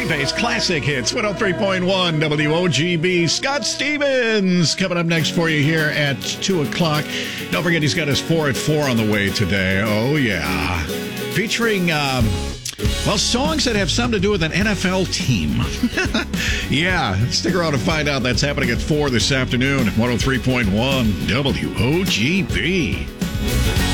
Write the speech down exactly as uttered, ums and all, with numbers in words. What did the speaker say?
Face Classic Hits, one oh three point one W O G B. Scott Stevens coming up next for you here at two o'clock. Don't forget he's got his four at four on the way today. Oh, yeah. Featuring, um, well, songs that have something to do with an N F L team. Yeah, stick around to find out. That's happening at four this afternoon. one oh three point one W O G B.